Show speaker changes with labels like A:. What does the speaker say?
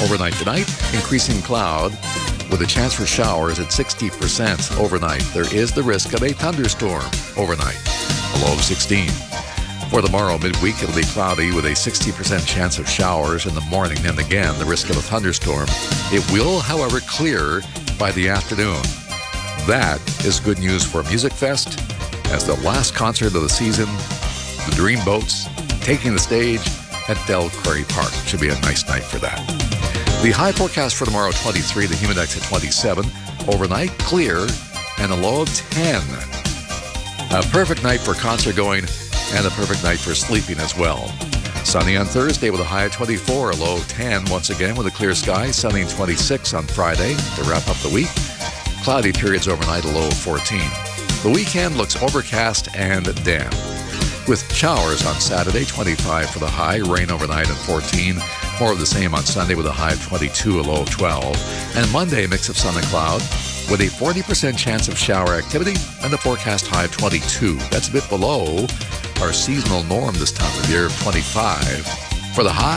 A: Overnight tonight, increasing cloud with a chance for showers at 60% overnight. There is the risk of a thunderstorm overnight, a low of 16. For tomorrow, midweek, it'll be cloudy with a 60% chance of showers in the morning, and again, the risk of a thunderstorm. It will, however, clear by the afternoon. That is good news for Music Fest, as the last concert of the season, the Dreamboats, taking the stage at Del Query Park. Should be a nice night for that. The high forecast for tomorrow, 23, the humidex at 27. Overnight, clear, and a low of 10. A perfect night for concert going, and a perfect night for sleeping as well. Sunny on Thursday with a high of 24, a low of 10 once again with a clear sky. Sunny and 26 on Friday to wrap up the week. Cloudy periods overnight, a low of 14. The weekend looks overcast and damp, with showers on Saturday, 25 for the high, rain overnight at 14. More of the same on Sunday with a high of 22, a low of 12. And Monday, a mix of sun and cloud with a 40% chance of shower activity and the forecast high of 22. That's a bit below our seasonal norm this time of year of 25 for the high.